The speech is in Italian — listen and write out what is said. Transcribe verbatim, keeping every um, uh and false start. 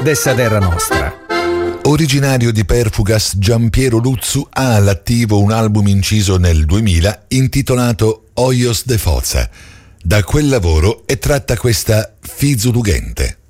dessa terra nostra. Originario di Perfugas, Giampiero Luzzu ha all'attivo un album inciso nel duemila intitolato Hoyos de Foza. Da quel lavoro è tratta questa Fizulugente.